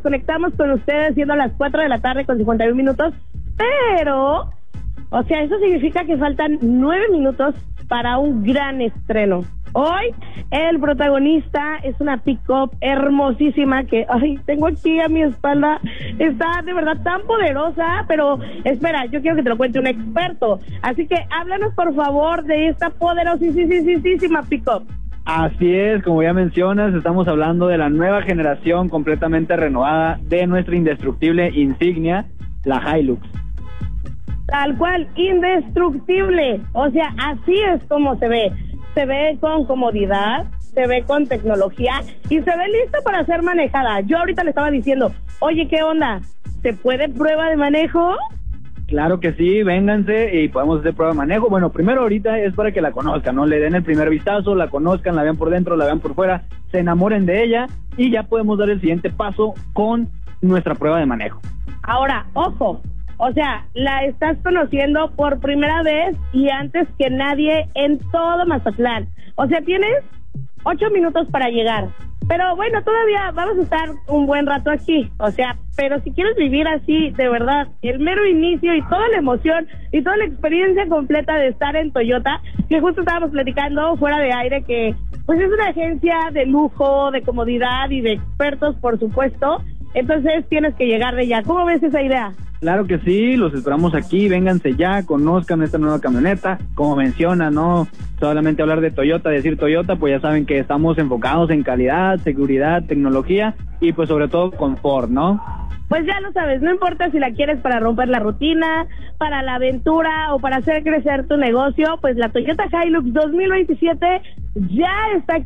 conectamos con ustedes siendo las 4 de la tarde con 51 minutos, pero, o sea, eso significa que faltan 9 minutos para un gran estreno. Hoy el protagonista es una pick-up hermosísima que, tengo aquí a mi espalda, está de verdad tan poderosa, pero espera, yo quiero que te lo cuente un experto, así que háblanos por favor de esta poderosísima pick-up. Así es, como ya mencionas, estamos hablando de la nueva generación completamente renovada de nuestra indestructible insignia, la Hilux. Tal cual, indestructible, o sea, así es como se ve con comodidad, se ve con tecnología y se ve lista para ser manejada. Yo ahorita le estaba diciendo, oye, ¿qué onda? ¿Se puede prueba de manejo? Claro que sí, vénganse y podemos hacer prueba de manejo. Bueno, primero ahorita es para que la conozcan, ¿no? Le den el primer vistazo, la conozcan, la vean por dentro, la vean por fuera, se enamoren de ella y ya podemos dar el siguiente paso con nuestra prueba de manejo. Ahora, ojo, o sea, la estás conociendo por primera vez y antes que nadie en todo Mazatlán. O sea, tienes 8 minutos para llegar. Pero bueno, todavía vamos a estar un buen rato aquí. O sea, pero si quieres vivir así, de verdad, el mero inicio y toda la emoción y toda la experiencia completa de estar en Toyota, que justo estábamos platicando fuera de aire que pues es una agencia de lujo, de comodidad y de expertos, por supuesto. Entonces tienes que llegar de ya. ¿Cómo ves esa idea? Claro que sí, los esperamos aquí, vénganse ya, conozcan esta nueva camioneta, como menciona, no solamente hablar de Toyota, decir Toyota, pues ya saben que estamos enfocados en calidad, seguridad, tecnología y pues sobre todo confort, ¿no? Pues ya lo sabes, no importa si la quieres para romper la rutina, para la aventura o para hacer crecer tu negocio, pues la Toyota Hilux 2027 ya está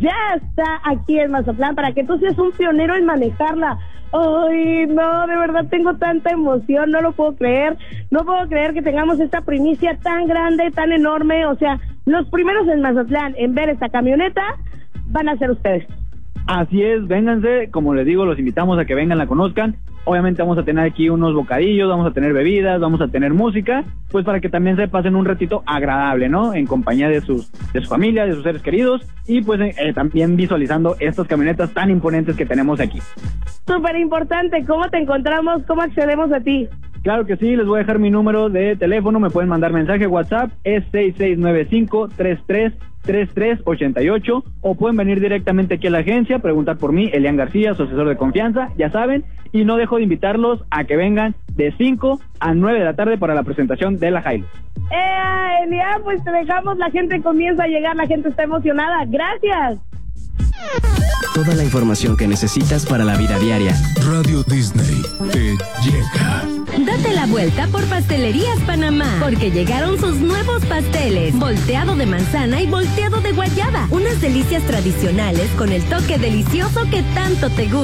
aquí en Mazatlán para que tú seas un pionero en manejarla. Ay, no, de verdad tengo tanta emoción, no lo puedo creer, no puedo creer que tengamos esta primicia tan grande, tan enorme, o sea, los primeros en Mazatlán en ver esta camioneta van a ser ustedes. Así es, vénganse, como les digo, los invitamos a que vengan, la conozcan. Obviamente vamos a tener aquí unos bocadillos, vamos a tener bebidas, vamos a tener música, pues para que también se pasen un ratito agradable, ¿no? En compañía de su familia, de sus seres queridos y pues también visualizando estas camionetas tan imponentes que tenemos aquí. Súper importante, ¿cómo te encontramos? ¿Cómo accedemos a ti? Claro que sí, les voy a dejar mi número de teléfono, me pueden mandar mensaje WhatsApp, es 6695-333388 o pueden venir directamente aquí a la agencia, preguntar por mí, Elian García, su asesor de confianza, ya saben, y no dejo de invitarlos a que vengan de 5 a 9 de la tarde para la presentación de la Hilux. Elian, pues te dejamos, la gente comienza a llegar, la gente está emocionada, gracias. Toda la información que necesitas para la vida diaria. Radio Disney te llega. Date la vuelta por Pastelerías Panamá, porque llegaron sus nuevos pasteles, volteado de manzana y volteado de guayaba, unas delicias tradicionales con el toque delicioso que tanto te gusta.